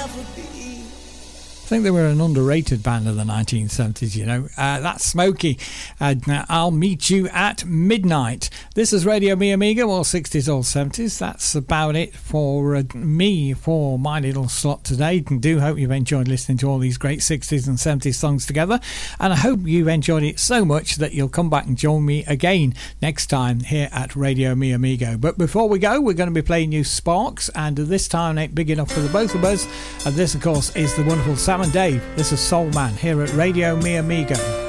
I think they were an underrated band of the 1970s, you know. That's Smokey. I'll meet you at midnight. This is Radio Me Amiga, all 60s, all 70s. That's about it for me, for my little slot today. And do hope you've enjoyed listening to all these great 60s and 70s songs together. And I hope you've enjoyed it so much that you'll come back and join me again next time here at Radio Me Amigo. But before we go, we're going to be playing you Sparks. And this time ain't big enough for the both of us. And this, of course, is the wonderful Sam and Dave. This is Soul Man here at Radio Me Amigo.